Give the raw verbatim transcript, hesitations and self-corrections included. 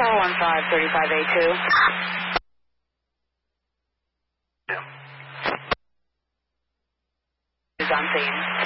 four one five, three five eight two. Is on scene.